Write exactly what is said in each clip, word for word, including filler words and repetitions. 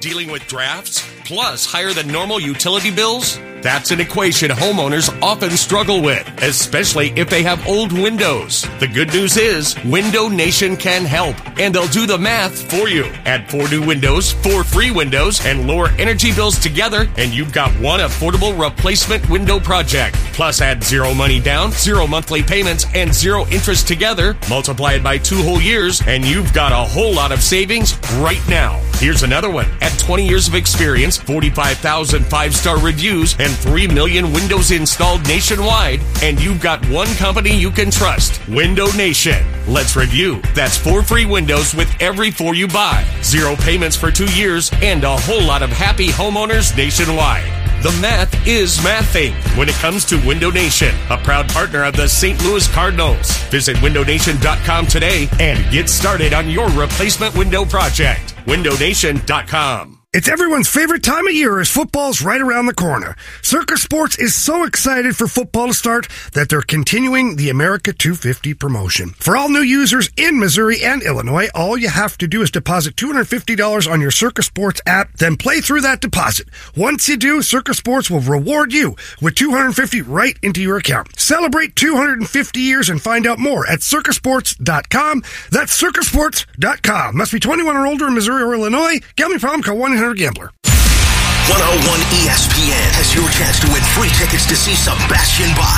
dealing with drafts, plus higher than normal utility bills? That's an equation homeowners often struggle with, especially if they have old windows. The good news is, Window Nation can help, and they'll do the math for you. Add four new windows, four free windows, and lower energy bills together, and you've got one affordable replacement window project. Plus, add zero money down, zero monthly payments, and zero interest together. Multiply it by two whole years, and you've got a whole lot of savings right now. Here's another one. At twenty years of experience, forty-five thousand five-star reviews, and three million windows installed nationwide, and you've got one company you can trust, Window Nation. Let's review. That's four free windows with every four you buy, zero payments for two years, and a whole lot of happy homeowners nationwide. The math is mathing when it comes to Window Nation, a proud partner of the Saint Louis Cardinals. Visit window nation dot com today and get started on your replacement window project. window nation dot com. It's everyone's favorite time of year as football's right around the corner. Circus Sports is so excited for football to start that they're continuing the America two fifty promotion. For all new users in Missouri and Illinois, all you have to do is deposit two hundred fifty dollars on your Circus Sports app, then play through that deposit. Once you do, Circus Sports will reward you with two hundred fifty dollars right into your account. Celebrate two hundred fifty years and find out more at circus sports dot com. That's circus sports dot com. Must be twenty-one or older in Missouri or Illinois. Gambling problem, call one eight hundred gambler. one oh one E S P N has your chance to win free tickets to see Sebastian Bach,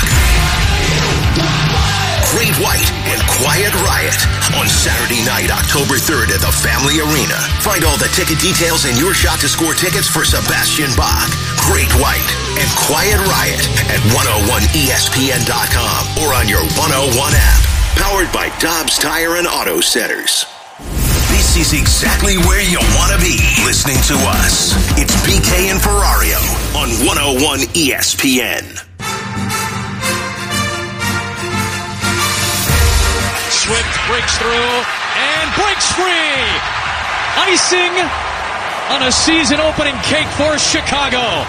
Great White, and Quiet Riot on Saturday night, October third at the Family Arena. Find all the ticket details and your shot to score tickets for Sebastian Bach, Great White, and Quiet Riot at one oh one E S P N dot com or on your one oh one app. Powered by Dobbs Tire and Auto Centers. This is exactly where you want to be listening to us. It's B K and Ferrario on one oh one E S P N. Swift breaks through and breaks free. Icing on a season-opening cake for Chicago.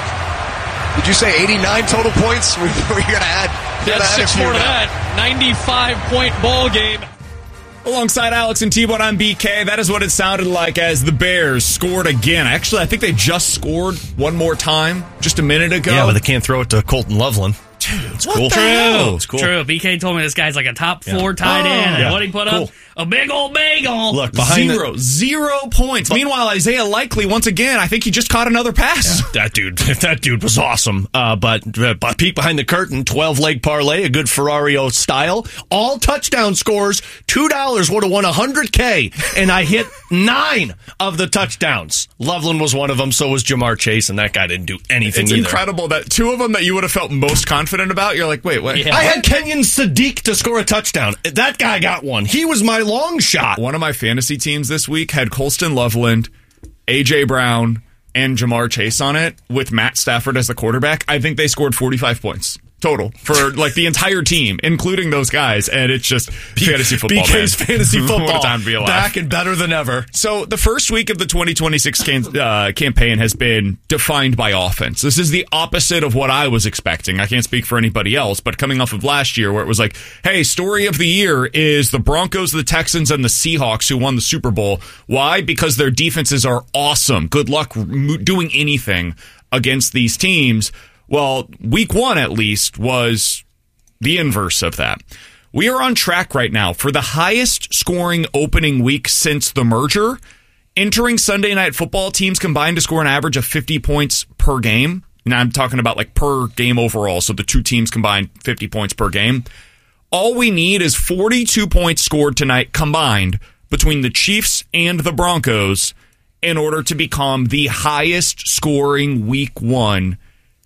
Did you say eighty-nine total points? We're going to add. That's six more to that. ninety-five point ball game. Alongside Alex and T-Bone, I'm B K. That is what it sounded like as the Bears scored again. Actually, I think they just scored one more time just a minute ago. Yeah, but they can't throw it to Colton Loveland. Dude, it's what cool. The hell? It's cool. True. B K told me this guy's like a top four yeah. tight end. Oh, yeah. What he put cool. up? A big old bagel. Look, behind zero, the- zero points. But, Meanwhile, Isaiah Likely, once again, I think he just caught another pass. Yeah, that dude, that dude was awesome. Uh, but, but peek behind the curtain, twelve leg parlay, a good Ferrario style. All touchdown scores, two dollars would have won one hundred K, and I hit nine of the touchdowns. Loveland was one of them, so was Jamar Chase, and that guy didn't do anything It's either. incredible that two of them that you would have felt most confident about, you're like, wait, what? Yeah. I had Kenyon Sadiq to score a touchdown. That guy got one. He was my long shot. One of my fantasy teams this week had Colston Loveland, A J Brown, and Jamar Chase on it with Matt Stafford as the quarterback. I think they scored forty-five points total for like the entire team, including those guys, and it's just B- fantasy football. B K's man. fantasy football. What a time to be alive. Back and better than ever. So the first week of the twenty twenty-six can- uh, campaign has been defined by offense. This is the opposite of what I was expecting. I can't speak for anybody else, but coming off of last year where it was like, hey, story of the year is the Broncos, the Texans, and the Seahawks who won the Super Bowl. Why? Because their defenses are awesome. Good luck doing anything against these teams. Well, week one, at least, was the inverse of that. We are on track right now for the highest scoring opening week since the merger. Entering Sunday Night Football, teams combined to score an average of fifty points per game. Now I'm talking about like per game overall, so the two teams combined fifty points per game. All we need is forty-two points scored tonight combined between the Chiefs and the Broncos in order to become the highest scoring week one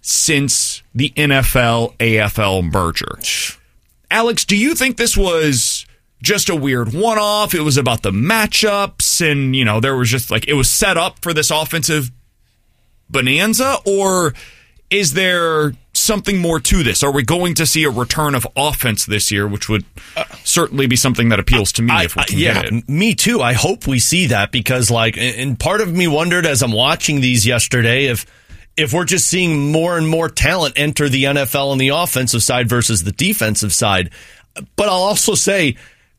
since the N F L A F L merger. Alex, do you think this was just a weird one-off? It was about the matchups and, you know, there was just like, it was set up for this offensive bonanza? Or is there something more to this? Are we going to see a return of offense this year, which would uh, certainly be something that appeals to me I, if we can I, yeah, get it? Me too. I hope we see that because, like, and part of me wondered as I'm watching these yesterday if if we're just seeing more and more talent enter the N F L on the offensive side versus the defensive side. But I'll also say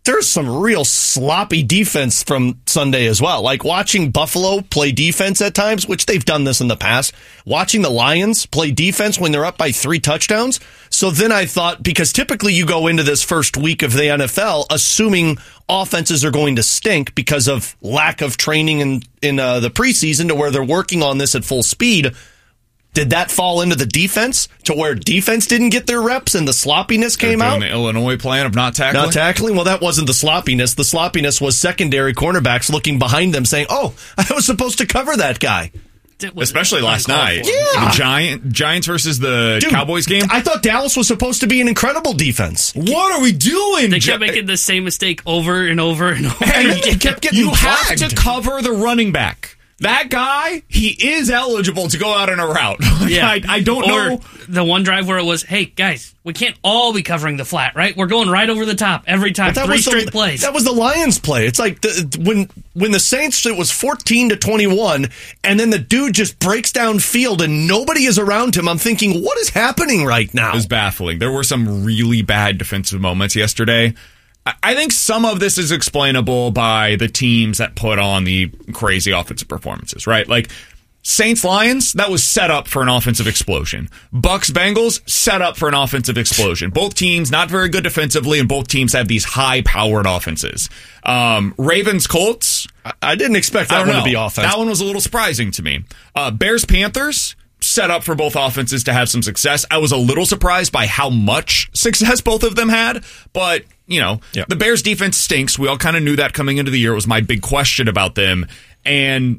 there's some real sloppy defense from Sunday as well. Like watching Buffalo play defense at times, which they've done this in the past. Watching the Lions play defense when they're up by three touchdowns. So then I thought, because typically you go into this first week of the N F L assuming offenses are going to stink because of lack of training in, in uh, the preseason to where they're working on this at full speed. Did that fall into the defense to where defense didn't get their reps and the sloppiness came They're out? doing the Illinois plan of not tackling? Not tackling? Well, that wasn't the sloppiness. The sloppiness was secondary cornerbacks looking behind them saying, oh, I was supposed to cover that guy. Especially last night. Yeah. The Giant, Giants versus the Dude, Cowboys game. I thought Dallas was supposed to be an incredible defense. What are we doing? They kept making the same mistake over and over and over. And It kept getting you flagged. have to cover the running back. That guy, he is eligible to go out on a route. Yeah. I, I don't or know. the one drive where it was, hey, guys, we can't all be covering the flat, right? We're going right over the top every time. But that Three was straight the, plays. That was the Lions play. It's like the, when when the Saints, it was fourteen to twenty-one, and then the dude just breaks down field and nobody is around him. I'm thinking, what is happening right now? It was baffling. There were some really bad defensive moments yesterday. I think some of this is explainable by the teams that put on the crazy offensive performances, right? Like Saints Lions, that was set up for an offensive explosion. Bucks Bengals, set up for an offensive explosion. Both teams not very good defensively, and both teams have these high-powered offenses. Um, Ravens Colts, I, I didn't expect I that don't one know. to be offense. That one was a little surprising to me. Uh, Bears Panthers, set up for both offenses to have some success. I was a little surprised by how much success both of them had, but you know, yep. The Bears defense stinks. We all kind of knew that coming into the year. It was my big question about them, and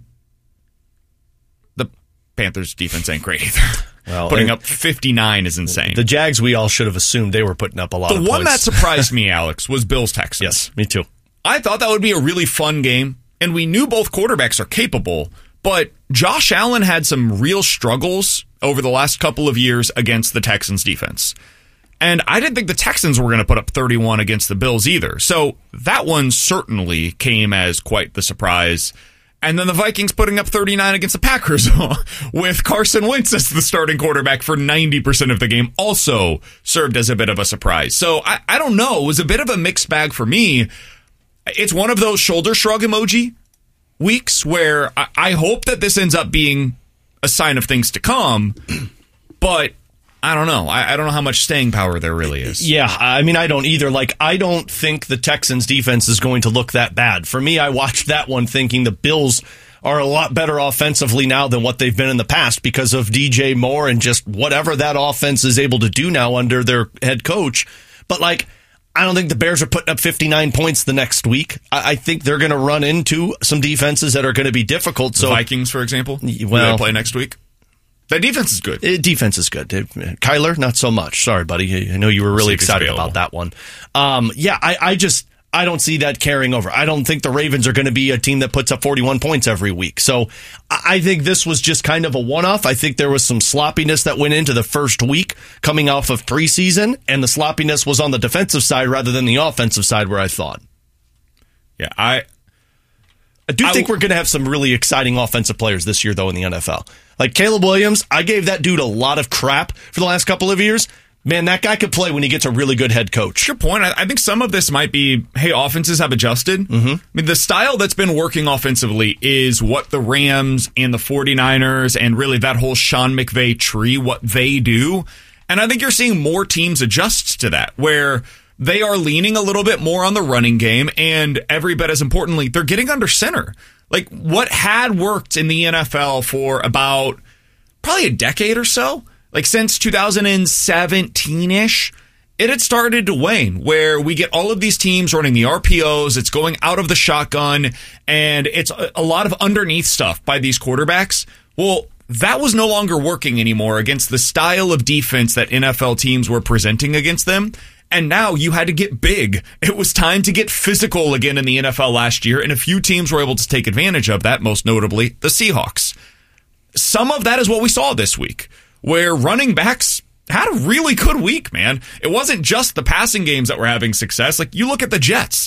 the Panthers defense ain't great either. Well, putting up fifty-nine is insane. The Jags, we all should have assumed they were putting up a lot the of one points. that surprised me, Alex, was Bills Texans. Yes, me too. I thought that would be a really fun game, and we knew both quarterbacks are capable, but Josh Allen had some real struggles over the last couple of years against the Texans defense. And I didn't think the Texans were going to put up thirty-one against the Bills either. So that one certainly came as quite the surprise. And then the Vikings putting up thirty-nine against the Packers with Carson Wentz as the starting quarterback for ninety percent of the game also served as a bit of a surprise. So I, I don't know. It was a bit of a mixed bag for me. It's one of those shoulder shrug emoji weeks where I, I hope that this ends up being a sign of things to come, but I don't know. I, I don't know how much staying power there really is. Yeah, I mean, I don't either. Like, I don't think the Texans defense is going to look that bad. For me, I watched that one thinking the Bills are a lot better offensively now than what they've been in the past because of D J Moore and just whatever that offense is able to do now under their head coach. But, like, I don't think the Bears are putting up fifty-nine points the next week. I, I think they're going to run into some defenses that are going to be difficult. So the Vikings, for example, well, who they play next week. That defense is good. It, defense is good. It, Kyler, not so much. Sorry, buddy. I know you were really excited about that one. Um, yeah, I, I just I don't see that carrying over. I don't think the Ravens are going to be a team that puts up forty-one points every week. So I think this was just kind of a one-off. I think there was some sloppiness that went into the first week coming off of preseason, and the sloppiness was on the defensive side rather than the offensive side where I thought. Yeah, I... I do I think w- we're going to have some really exciting offensive players this year, though, in the N F L. Like Caleb Williams, I gave that dude a lot of crap for the last couple of years. Man, that guy could play when he gets a really good head coach. Good point. I, I think some of this might be, hey, offenses have adjusted. Mm-hmm. I mean, the style that's been working offensively is what the Rams and the 49ers and really that whole Sean McVay tree, what they do. And I think you're seeing more teams adjust to that, where they are leaning a little bit more on the running game, and every bit as importantly, they're getting under center. Like, what had worked in the N F L for about probably a decade or so, like since two thousand seventeen-ish, it had started to wane, where we get all of these teams running the R P Os, it's going out of the shotgun, and it's a, a lot of underneath stuff by these quarterbacks. Well, that was no longer working anymore against the style of defense that N F L teams were presenting against them. And now you had to get big. It was time to get physical again in the N F L last year, and a few teams were able to take advantage of that, most notably the Seahawks. Some of that is what we saw this week, where running backs had a really good week, man. It wasn't just the passing games that were having success. Like, you look at the Jets.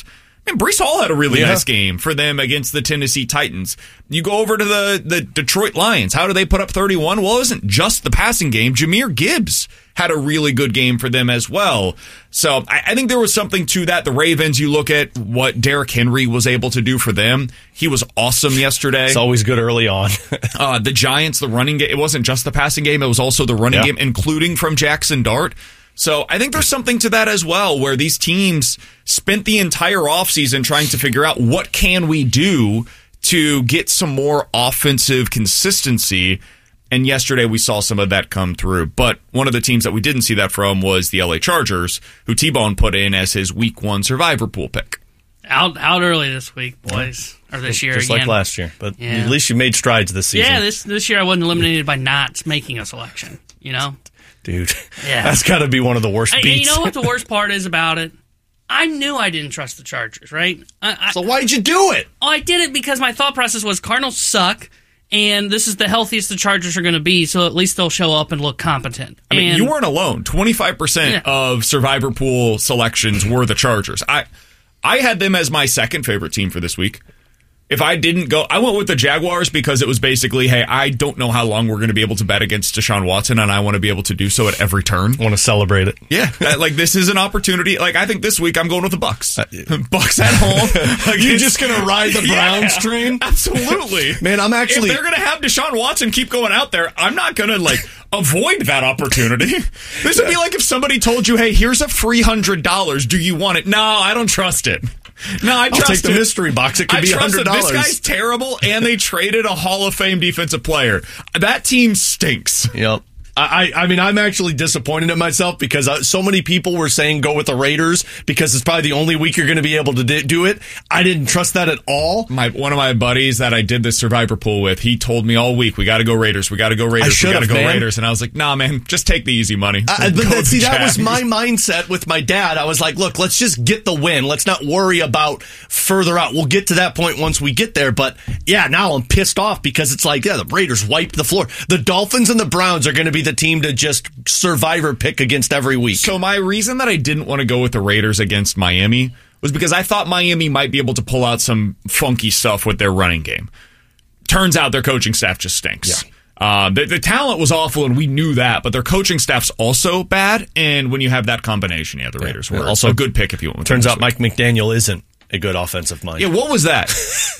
And Breece Hall had a really Yeah. nice game for them against the Tennessee Titans. You go over to the, the Detroit Lions. How do they put up thirty-one? Well, it wasn't just the passing game. Jahmyr Gibbs had a really good game for them as well. So I, I think there was something to that. The Ravens, you look at what Derrick Henry was able to do for them. He was awesome yesterday. It's always good early on. uh, the Giants, the running game, it wasn't just the passing game. It was also the running Yeah. game, including from Jackson Dart. So I think there's something to that as well, where these teams spent the entire offseason trying to figure out what can we do to get some more offensive consistency. And yesterday we saw some of that come through. But one of the teams that we didn't see that from was the L A Chargers, who T-Bone put in as his week one survivor pool pick. Out out early this week, boys. Or this year Just again. like last year. But Yeah. at least you made strides this season. Yeah, this this year I wasn't eliminated by not making a selection, you know? Dude, Yeah. that's got to be one of the worst I, beats. you know what the worst part is about it? I knew I didn't trust the Chargers, right? I, I, So why'd you do it? Oh, I did it because my thought process was Cardinals suck, and this is the healthiest the Chargers are going to be, so at least they'll show up and look competent. I mean, and, you weren't alone. twenty-five percent Yeah. of survivor pool selections were the Chargers. I I had them as my second favorite team for this week. If I didn't go, I went with the Jaguars because it was basically, hey, I don't know how long we're going to be able to bet against Deshaun Watson, and I want to be able to do so at every turn. I want to celebrate it. Yeah, that- like this is an opportunity. Like I think this week I'm going with the Bucks. Bucks at home. Like, You're it's- just going to ride the Yeah, Browns train? Absolutely, Man, I'm actually- If they're going to have Deshaun Watson keep going out there, I'm not going to like avoid that opportunity. This would be like if somebody told you, "Hey, here's a free hundred dollars. Do you want it?" No, I don't trust it. No, I I'll trust take the it. mystery box. It could I be trust one hundred that dollars. This guy's terrible, and they traded a Hall of Fame defensive player. That team stinks. Yep. I, I mean, I'm actually disappointed in myself because uh, so many people were saying go with the Raiders because it's probably the only week you're going to be able to d- do it. I didn't trust that at all. My one of my buddies that I did this survivor pool with, he told me all week, we got to go Raiders, we got to go Raiders, we should've, got to go man. Raiders. And I was like, nah, man, just take the easy money. I, but Go that, with see, the that was Jags. my mindset with my dad. I was like, look, let's just get the win. Let's not worry about further out. We'll get to that point once we get there. But yeah, now I'm pissed off because it's like, yeah, the Raiders wiped the floor. The Dolphins and the Browns are going to be the team to just survivor pick against every week. So my reason that I didn't want to go with the Raiders against Miami was because I thought Miami might be able to pull out some funky stuff with their running game. Turns out their coaching staff just stinks. Yeah. Uh, the, the talent was awful, and we knew that, but their coaching staff's also bad, and when you have that combination, yeah, the Raiders were Also, also a good pick if you went with Turns them out this Mike McDaniel isn't a good offensive mind. week. Yeah, what was that?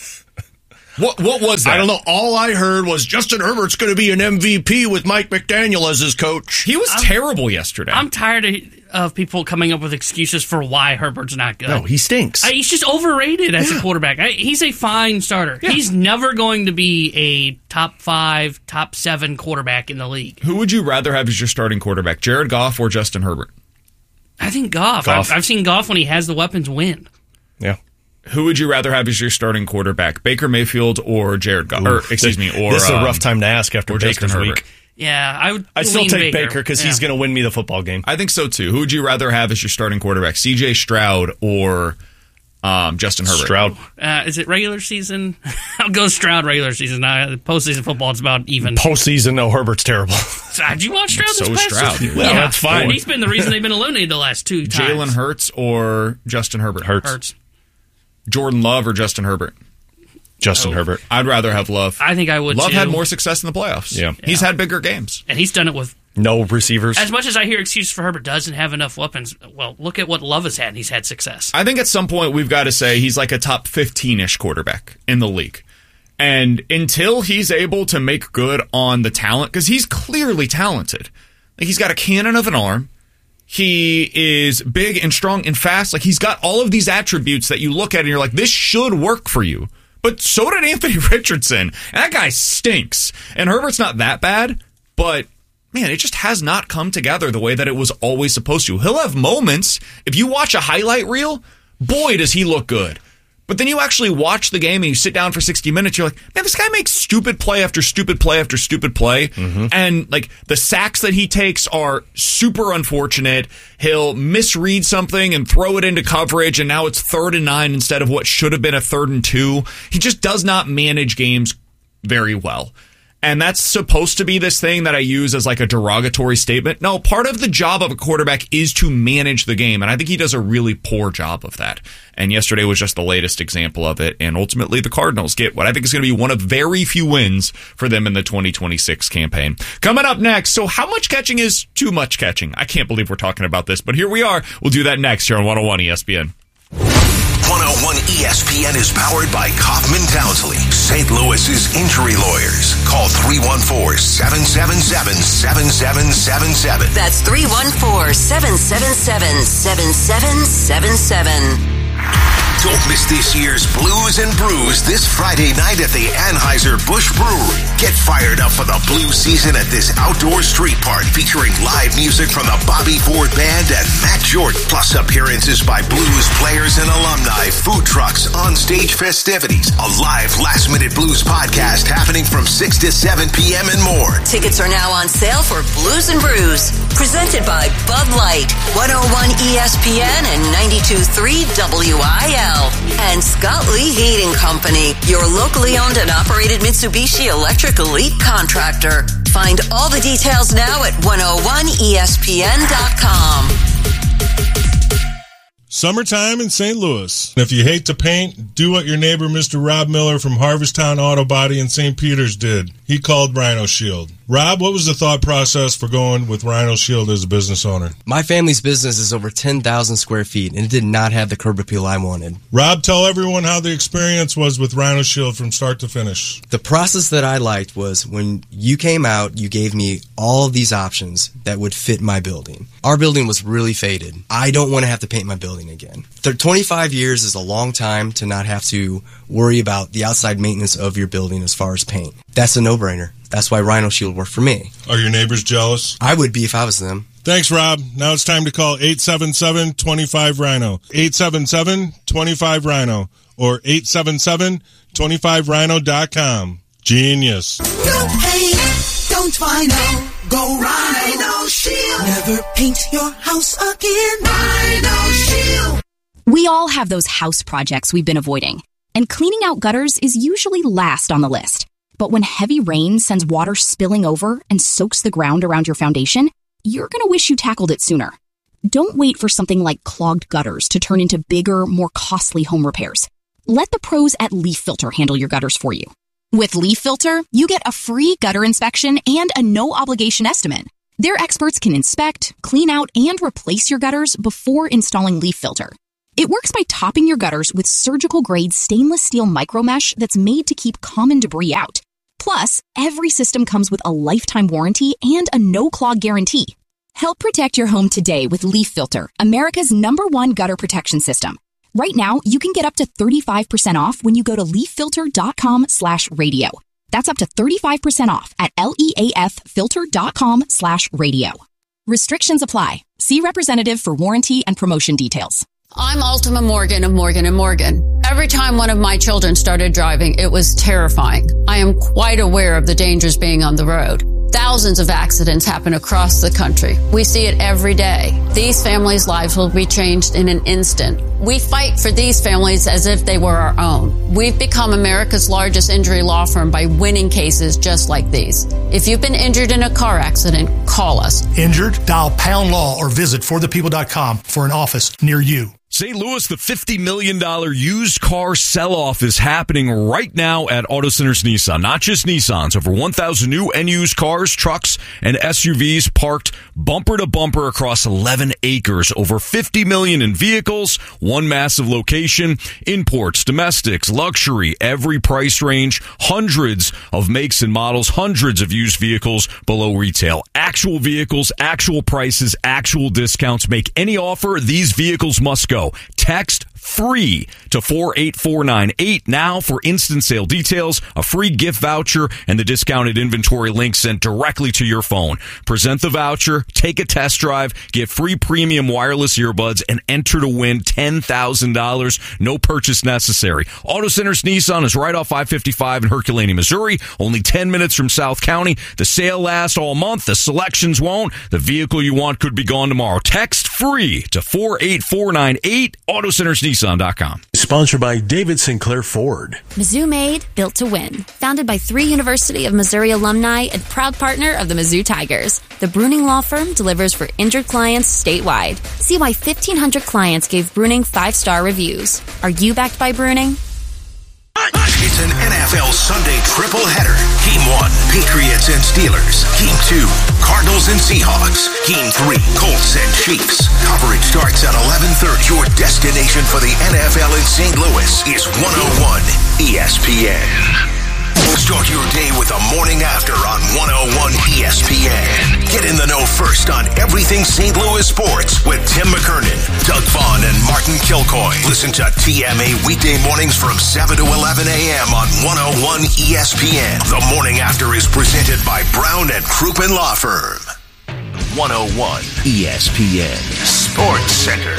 What what was that? I don't know. All I heard was Justin Herbert's going to be an M V P with Mike McDaniel as his coach. He was terrible yesterday. I'm tired of, of people coming up with excuses for why Herbert's not good. No, he stinks. I, he's just overrated as a quarterback. I, he's a fine starter. He's never going to be a top five, top seven quarterback in the league. Who would you rather have as your starting quarterback, Jared Goff or Justin Herbert? I think Goff. Goff. I've, I've seen Goff when he has the weapons win. yeah. Who would you rather have as your starting quarterback, Baker Mayfield or Jared Goff? Or excuse me, or this is a um, rough time to ask after or Justin Baker's Herbert. week. Yeah, I would. I still lean take Baker because he's Yeah. going to win me the football game. I think so too. Who would you rather have as your starting quarterback, C J Stroud or um, Justin Herbert? Stroud. Uh, is it regular season? I'll go Stroud regular season. Uh, postseason football, it's about even. Postseason, no, Herbert's terrible. Uh, Did you watch Stroud So this is past Stroud. season? Well, Yeah, that's fine. He's been the reason they've been eliminated the last two times. Jalen Hurts or Justin Herbert? Hurts. Hurts. Jordan Love or Justin Herbert? Justin Oh. Herbert. I'd rather have Love. I think I would Love too. had more success in the playoffs. Yeah. He's had bigger games. And he's done it with. No receivers. As much as I hear excuses for Herbert doesn't have enough weapons, well, look at what Love has had. He's had success. I think at some point we've got to say he's like a top fifteen-ish quarterback in the league. And until he's able to make good on the talent, because he's clearly talented. Like he's got a cannon of an arm. He is big and strong and fast. Like he's got all of these attributes that you look at and you're like, this should work for you. But so did Anthony Richardson. And that guy stinks. And Herbert's not that bad, but man, it just has not come together the way that it was always supposed to. He'll have moments. If you watch a highlight reel, boy, does he look good. But then you actually watch the game and you sit down for sixty minutes, you're like, man, this guy makes stupid play after stupid play after stupid play. Mm-hmm. And like the sacks that he takes are super unfortunate. He'll misread something and throw it into coverage, and now it's third and nine instead of what should have been a third and two. He just does not manage games very well. And that's supposed to be this thing that I use as like a derogatory statement. No, part of the job of a quarterback is to manage the game. And I think he does a really poor job of that. And yesterday was just the latest example of it. And ultimately, the Cardinals get what I think is going to be one of very few wins for them in the twenty twenty-six campaign. Coming up next, so how much catching is too much catching? I can't believe we're talking about this, but here we are. We'll do that next here on one oh one E S P N. one oh one E S P N is powered by Kaufman Townsley, Saint Louis's injury lawyers. Call three one four, seven seven seven, seven seven seven seven. That's three one four, seven seven seven, seven seven seven seven. Don't miss this year's Blues and Brews this Friday night at the Anheuser-Busch Brewery. Get fired up for the blues season at this outdoor street park featuring live music from the Bobby Ford Band and Matt Jordan, plus appearances by blues players and alumni, food trucks, on-stage festivities, a live last-minute blues podcast happening from six to seven p.m. and more. Tickets are now on sale for Blues and Brews, presented by Bud Light, one oh one E S P N and ninety-two point three W I L. And Scott Lee Heating Company, your locally owned and operated Mitsubishi Electric Elite contractor. Find all the details now at one oh one E S P N dot com. Summertime in Saint Louis. If you hate to paint, do what your neighbor Mister Rob Miller from Harvesttown Auto Body in Saint Peters did. He called Rhino Shield. Rob, what was the thought process for going with Rhino Shield as a business owner? My family's business is over ten thousand square feet, and it did not have the curb appeal I wanted. Rob, tell everyone how the experience was with Rhino Shield from start to finish. The process that I liked was when you came out, you gave me all of these options that would fit my building. Our building was really faded. I don't want to have to paint my building again. twenty-five years is a long time to not have to worry about the outside maintenance of your building as far as paint. That's a no-brainer. That's why Rhino Shield worked for me. Are your neighbors jealous? I would be if I was them. Thanks, Rob. Now it's time to call eight seven seven, two five, Rhino. eight seven seven, two five, Rhino. Or eight seven seven, two five rhino dot com. Genius. No paint, don't Rhino. Go Rhino Shield. Never paint your house again. Rhino Shield. We all have those house projects we've been avoiding. And cleaning out gutters is usually last on the list. But when heavy rain sends water spilling over and soaks the ground around your foundation, you're going to wish you tackled it sooner. Don't wait for something like clogged gutters to turn into bigger, more costly home repairs. Let the pros at Leaf Filter handle your gutters for you. With Leaf Filter, you get a free gutter inspection and a no-obligation estimate. Their experts can inspect, clean out, and replace your gutters before installing Leaf Filter. It works by topping your gutters with surgical-grade stainless steel micromesh that's made to keep common debris out. Plus, every system comes with a lifetime warranty and a no-clog guarantee. Help protect your home today with Leaf Filter, America's number one gutter protection system. Right now, you can get up to thirty-five percent off when you go to leaffilter.com slash radio. That's up to thirty-five percent off at leaffilter.com slash radio. Restrictions apply. See representative for warranty and promotion details. I'm Ultima Morgan of Morgan and Morgan. Every time one of my children started driving, it was terrifying. I am quite aware of the dangers being on the road. Thousands of accidents happen across the country. We see it every day. These families' lives will be changed in an instant. We fight for these families as if they were our own. We've become America's largest injury law firm by winning cases just like these. If you've been injured in a car accident, call us. Injured? Dial Pound Law or visit for the people dot com for an office near you. Saint Louis, the fifty million dollars used car sell-off is happening right now at Auto Centers Nissan. Not just Nissans, over one thousand new and used cars, trucks, and S U Vs parked bumper to bumper across eleven acres. Over fifty million dollars in vehicles, one massive location, imports, domestics, luxury, every price range, hundreds of makes and models, hundreds of used vehicles below retail. Actual vehicles, actual prices, actual discounts. Make any offer, these vehicles must go. Text free to four eight four nine eight now for instant sale details, a free gift voucher, and the discounted inventory link sent directly to your phone. Present the voucher, take a test drive, get free premium wireless earbuds, and enter to win ten thousand dollars. No purchase necessary. Auto Centers Nissan is right off I fifty-five in Herculaneum, Missouri. Only ten minutes from South County. The sale lasts all month. The selections won't. The vehicle you want could be gone tomorrow. Text free to four eight four nine eight. Auto Centers Nissan. nissan dot com. Sponsored by David Sinclair Ford. Mizzou Made, built to win. Founded by three University of Missouri alumni and proud partner of the Mizzou Tigers, the Bruning Law Firm delivers for injured clients statewide. See why fifteen hundred clients gave Bruning five-star reviews. Are you backed by Bruning? It's an N F L Sunday triple header. Game one, Patriots and Steelers. Game two, Cardinals and Seahawks. Game three, Colts and Chiefs. Coverage starts at eleven thirty. Your destination for the N F L in Saint Louis is one oh one E S P N. Start your day with the morning after on one oh one E S P N. Get in the know first on everything Saint Louis sports with Tim McKernan, Doug Vaughn, and Martin Kilcoy. Listen to T M A weekday mornings from seven to eleven a.m. on one oh one E S P N. The morning after is presented by Brown and Crouppen Law Firm. one oh one E S P N Sports Center.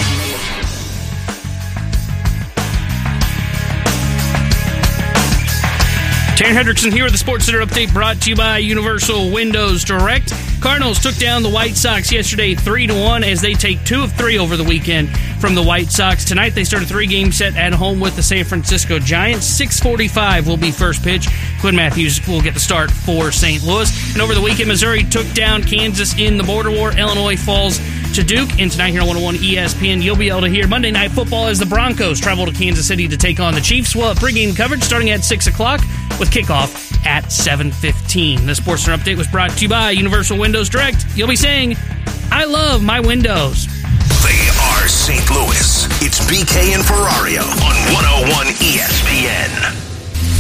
Taryn Hendrickson here with the Sports Center update brought to you by Universal Windows Direct. Cardinals took down the White Sox yesterday three to one as they take two of three over the weekend from the White Sox. Tonight they start a three-game set at home with the San Francisco Giants. six forty-five will be first pitch. Quinn Matthews will get the start for Saint Louis. And over the weekend, Missouri took down Kansas in the border war. Illinois falls to Duke. And tonight here on one oh one E S P N, you'll be able to hear Monday Night Football as the Broncos travel to Kansas City to take on the Chiefs. We'll have pregame coverage starting at six o'clock with kickoff at seven fifteen. The Sports Center update was brought to you by Universal Windows Direct. You'll be saying, I love my windows. They are Saint Louis. It's B K and Ferrario on one oh one E S P N.